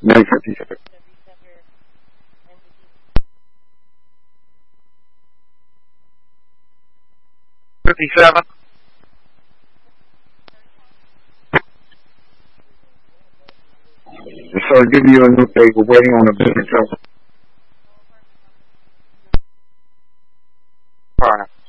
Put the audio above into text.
957. 57. So I'll give you a new date. We're waiting on a business. Alright.